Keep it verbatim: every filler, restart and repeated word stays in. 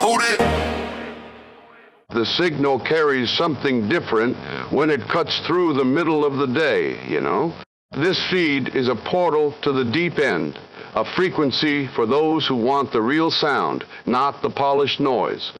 The signal carries something different when it cuts through the middle of the day, you know? This feed is a portal to the deep end, a frequency for those who want the real sound, not the polished noise.